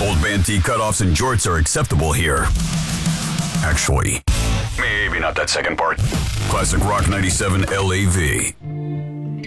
Old band tee cutoffs and jorts are acceptable here. Actually, maybe not that second part. Classic Rock 97 LAV.